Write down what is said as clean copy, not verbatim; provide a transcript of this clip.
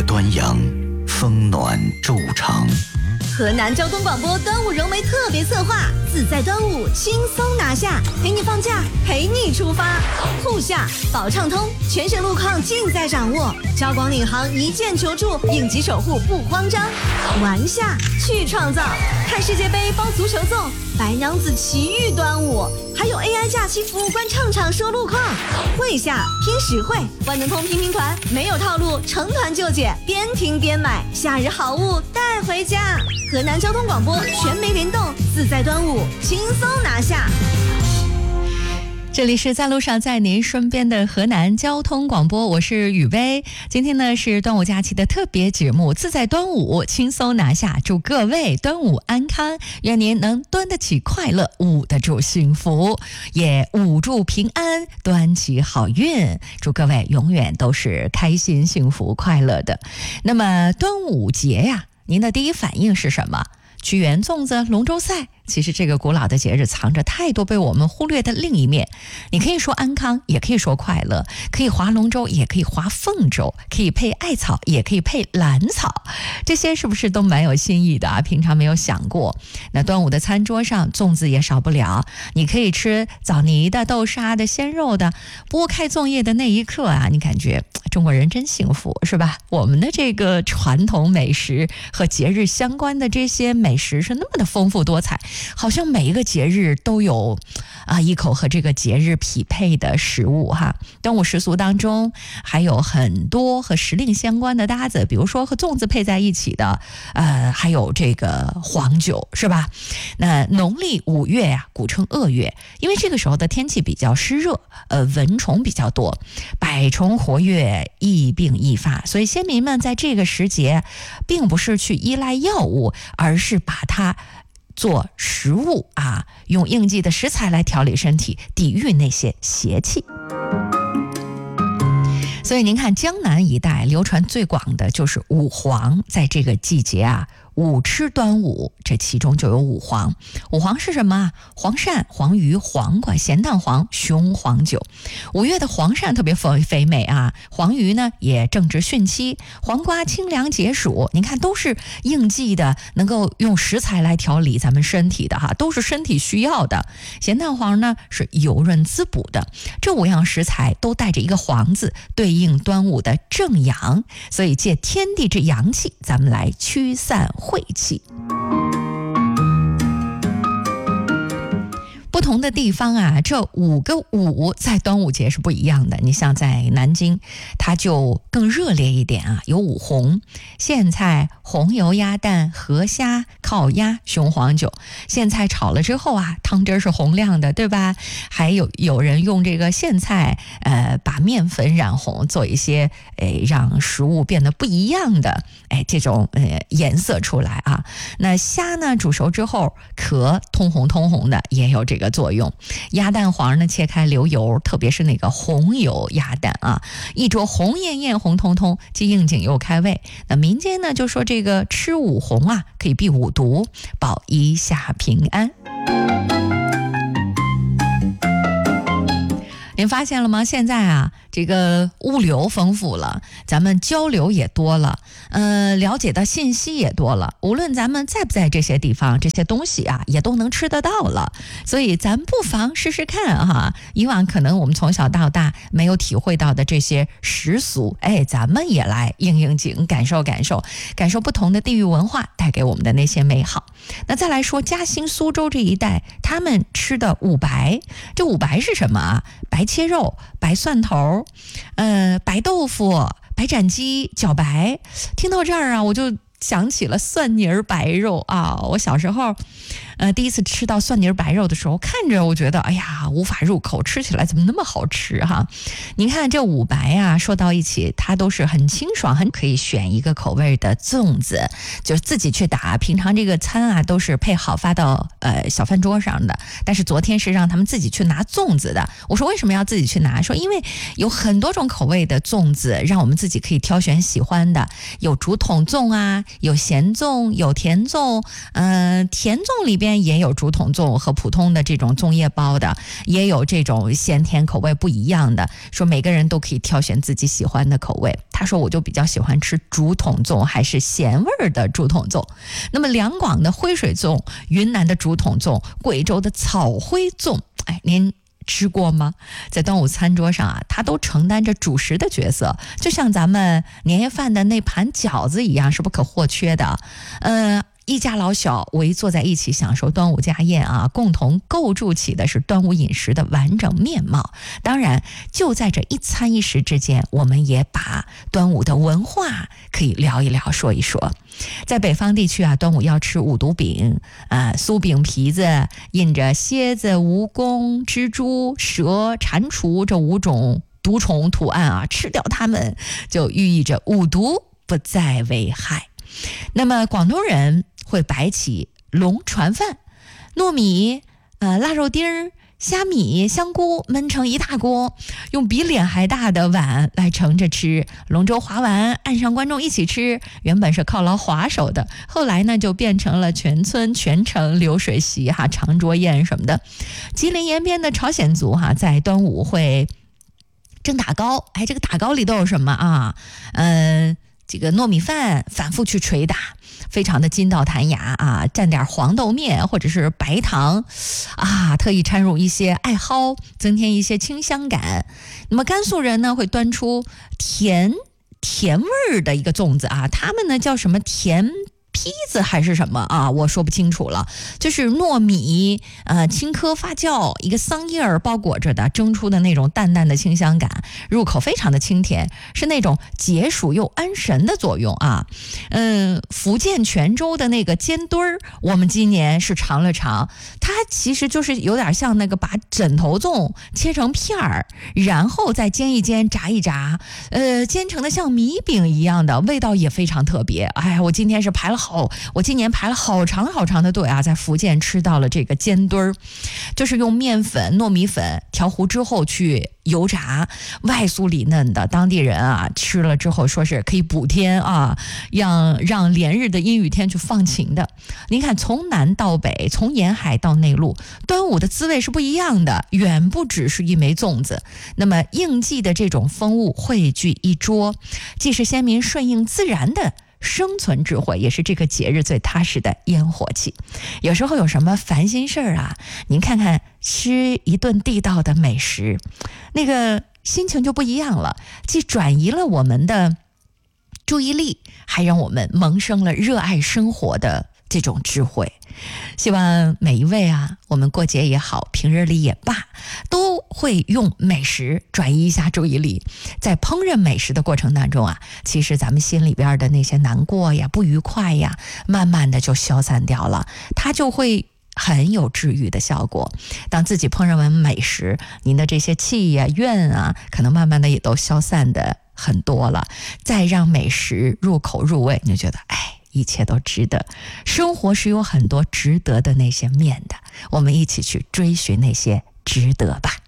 月端阳，风暖昼长。 河南交通广播端午融媒特别策划，自在端午轻松拿下，陪你放假，陪你出发。沪下保畅通，全省路况尽在掌握。交广领航一键求助，应急守护不慌张。玩下去创造，看世界杯包足球粽，白娘子奇遇端午，还有 AI 假期服务官唱唱说路况。会下拼实惠，万能通拼拼团，没有套路，成团就解，边听边买，夏日好物带回家。河南交通广播全媒联动，自在端午轻松拿下。 这里是在路上在您身边的河南交通广播，我是雨薇。今天呢是端午假期的特别节目，自在端午轻松拿下，祝各位端午安康，愿您能端得起快乐，捂得住幸福，也捂住平安，端起好运，祝各位永远都是开心幸福快乐的。那么端午节呀，您的第一反应是什么？屈原、粽子、龙舟赛，其实这个古老的节日藏着太多被我们忽略的另一面。你可以说安康，也可以说快乐，可以划龙舟，也可以划凤舟，可以配艾草，也可以配兰草，这些是不是都蛮有新意的啊？平常没有想过。那端午的餐桌上，粽子也少不了，你可以吃枣泥的、豆沙的、鲜肉的。剥开粽叶的那一刻啊，你感觉中国人真幸福，是吧？我们的这个传统美食和节日相关的这些美食是那么的丰富多彩，好像每一个节日都有一口和这个节日匹配的食物哈。端午食俗当中还有很多和时令相关的搭子，比如说和粽子配在一起的还有这个黄酒，是吧？那农历5月呀，古称恶月，因为这个时候的天气比较湿热，蚊虫比较多，百虫活跃，疫病易发，所以先民们在这个时节并不是去依赖药物，而是把它做食物啊，用应季的食材来调理身体，抵御那些邪气。所以您看，江南一带流传最广的就是五黄，在这个季节啊，午吃端午，这其中就有五黄。五黄是什么啊？黄鳝、黄鱼、黄瓜、咸蛋黄、雄黄酒。5月的黄鳝特别肥美啊，黄鱼呢也正值汛期，黄瓜清凉解暑。您看，都是应季的，能够用食材来调理咱们身体的哈，都是身体需要的。咸蛋黄呢是油润滋补的。这5样食材都带着一个黄字，对应端午的正阳，所以借天地之阳气，咱们来驱散晦气。不同的地方啊，这5个午在端午节是不一样的。你像在南京，它就更热烈一点啊，有五红：苋菜、红油鸭蛋、河虾、烤鸭、雄黄酒。苋菜炒了之后啊，汤汁是红亮的，对吧？还有人用这个苋菜把面粉染红，做一些让食物变得不一样的这种颜色出来啊。那虾呢，煮熟之后壳通红的，也有这个作用。鸭蛋黄呢，切开留油，特别是那个红油鸭蛋啊，一桌红艳艳、红彤彤，既应景又开胃。那民间呢就说这个吃五红啊，可以避五毒，保一下平安。您发现了吗？现在啊，这个物流丰富了，咱们交流也多了，了解的信息也多了。无论咱们在不在这些地方，这些东西啊，也都能吃得到了。所以咱不妨试试看哈。以往可能我们从小到大没有体会到的这些习俗，咱们也来应景，感受不同的地域文化带给我们的那些美好。那再来说嘉兴、苏州这一带，他们吃的五白，这五白是什么啊？白切肉、白蒜头、白豆腐、白斩鸡、茭白。听到这儿啊，我就想起了蒜泥白肉啊！我小时候，第一次吃到蒜泥白肉的时候，看着我觉得，哎呀，无法入口，吃起来怎么那么好吃哈？您看这五白啊，说到一起，它都是很清爽，很可以选一个口味的粽子，就自己去打。平常这个餐啊，都是配好发到小饭桌上的，但是昨天是让他们自己去拿粽子的。我说为什么要自己去拿？说因为有很多种口味的粽子，让我们自己可以挑选喜欢的，有竹筒粽啊，有咸粽，有甜粽，甜粽里边边也有竹筒粽和普通的这种粽叶包的，也有这种咸甜口味不一样的，说每个人都可以挑选自己喜欢的口味。他说我就比较喜欢吃竹筒粽，还是咸味的竹筒粽。那么两广的灰水粽、云南的竹筒粽、贵州的草灰粽，您吃过吗？在端午餐桌上啊，它都承担着主食的角色，就像咱们年夜饭的那盘饺子一样，是不可或缺的。一家老小围坐在一起享受端午家宴啊，共同构筑起的是端午饮食的完整面貌。当然，就在这一餐一食之间，我们也把端午的文化可以聊一聊，说一说。在北方地区啊，端午要吃五毒饼酥饼皮子印着蝎子、蜈蚣、蜘蛛、蛇、蟾蜍这5种毒虫图案啊，吃掉它们就寓意着五毒不再为害。那么广东人会摆起龙船饭，糯米、腊肉丁、虾米、香菇焖成一大锅，用比脸还大的碗来盛着吃。龙舟划完，岸上观众一起吃。原本是犒劳划手的，后来呢就变成了全村全城流水席长桌宴什么的。吉林延边的朝鲜族在端午会蒸打糕，这个打糕里都有什么啊？这个糯米饭反复去捶打，非常的筋道弹牙啊，蘸点黄豆面或者是白糖啊，特意掺入一些艾蒿，增添一些清香感。那么甘肃人呢会端出甜味儿的一个粽子啊，他们呢叫什么甜坯子还是什么啊？我说不清楚了。就是糯米青稞发酵，一个桑叶儿包裹着的，蒸出的那种淡淡的清香感，入口非常的清甜，是那种解暑又安神的作用啊。福建泉州的那个煎堆儿，我们今年是尝了尝，它其实就是有点像那个把枕头粽切成片儿，然后再煎一煎、炸一炸，煎成的像米饼一样的，味道也非常特别。我今年排了好长的队啊，在福建吃到了这个煎堆儿，就是用面粉、糯米粉调糊之后去油炸，外酥里嫩的。当地人啊吃了之后说是可以补天啊，让连日的阴雨天去放晴的。您看，从南到北，从沿海到内陆，端午的滋味是不一样的，远不只是一枚粽子。那么应季的这种风物汇聚一桌，既是先民顺应自然的生存智慧，也是这个节日最踏实的烟火气。有时候有什么烦心事儿啊，您看看吃一顿地道的美食，那个心情就不一样了，既转移了我们的注意力，还让我们萌生了热爱生活的这种智慧。希望每一位我们过节也好，平日里也罢，都会用美食转移一下注意力。在烹饪美食的过程当中其实咱们心里边的那些难过呀、不愉快呀，慢慢的就消散掉了，它就会很有治愈的效果。当自己烹饪完美食，您的这些气呀、怨可能慢慢的也都消散的很多了。再让美食入口入味，你就觉得一切都值得。生活是有很多值得的那些面的，我们一起去追寻那些值得吧。